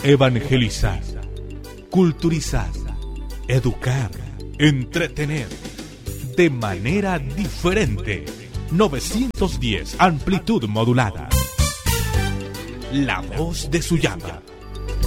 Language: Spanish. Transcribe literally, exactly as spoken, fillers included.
Evangelizar, culturizar, educar, entretener, de manera diferente. novecientos diez, amplitud modulada. La voz de Suyapa.